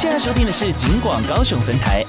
现在收听的是警广高雄分台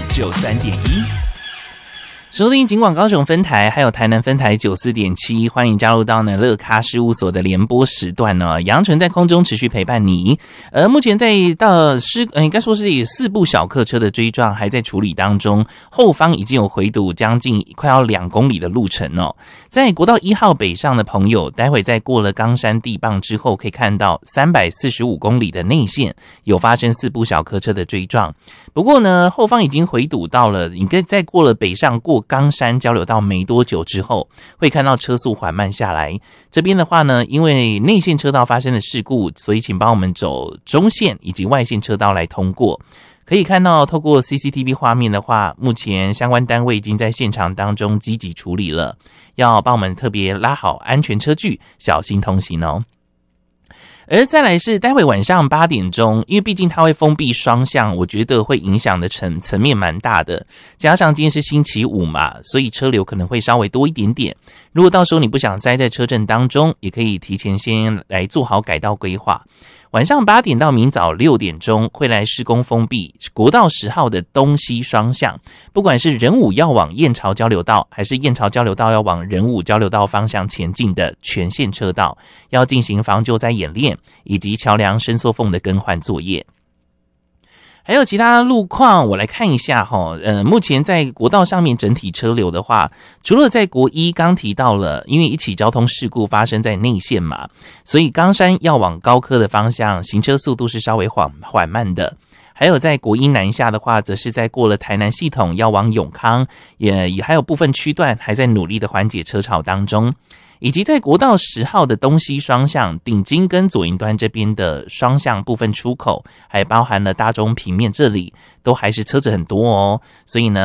FM93.1。收听警广高雄分台，还有台南分台94.7，欢迎加入到呢乐咖事务所的联播时段呢。杨纯在空中持续陪伴你。目前在应该说是4部小客车的追撞还在处理当中，后方已经有回堵将近快要2公里的路程哦。在国道1号北上的朋友，待会在过了冈山地磅之后，可以看到345公里的内线有发生4部小客车的追撞。不过呢，后方已经回堵到了，应该在过了北上过冈山交流道没多久之后，会看到车速缓慢下来。这边的话呢，因为内线车道发生的事故，所以请帮我们走中线以及外线车道来通过。可以看到透过 CCTV 画面的话，目前相关单位已经在现场当中积极处理了，要帮我们特别拉好安全车距，小心通行哦。而再来是待会晚上8点钟，因为毕竟它会封闭双向，我觉得会影响的层面蛮大的，加上今天是星期五嘛，所以车流可能会稍微多一点点。如果到时候你不想塞在车阵当中，也可以提前先来做好改道规划。晚上8点到明早6点钟会来施工封闭国道10号的东西双向，不管是仁武要往燕巢交流道，还是燕巢交流道要往仁武交流道方向前进的全线车道，要进行防救灾演练以及桥梁伸缩缝的更换作业。还有其他路况我来看一下目前在国道上面整体车流的话，除了在国一刚提到了，因为一起交通事故发生在内线嘛，所以冈山要往高科的方向行车速度是稍微缓慢的。还有在国一南下的话，则是在过了台南系统要往永康，也还有部分区段还在努力的缓解车潮当中。以及在国道10号的东西双向顶金跟左营端这边的双向部分出口，还包含了大中平面这里都还是车子很多哦，所以呢